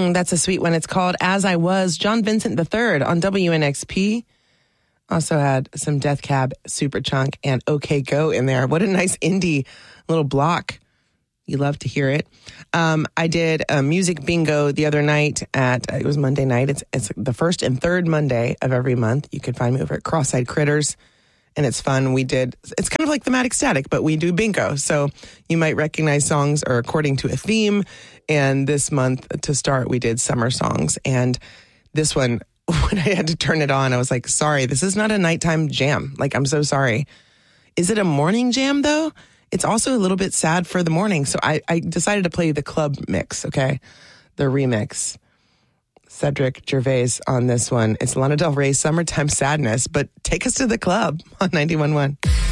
That's a sweet one. It's called As I Was. John Vincent III on WNXP. Also had some Death Cab, Superchunk, and OK Go in there. What a nice indie little block. You love to hear it. I did a music bingo the other night it was Monday night. It's the first and third Monday of every month. You can find me over at Cross-Eyed Critters, and it's fun. It's kind of like Thematic Static, but we do bingo. So you might recognize songs or according to a theme. And this month to start, we did summer songs. And this one, when I had to turn it on, I was like, sorry, this is not a nighttime jam. Like, I'm so sorry. Is it a morning jam, though? It's also a little bit sad for the morning. So I decided to play the club mix, okay? The remix. Cedric Gervais on this one. It's Lana Del Rey's Summertime Sadness, but take us to the club on 91.1.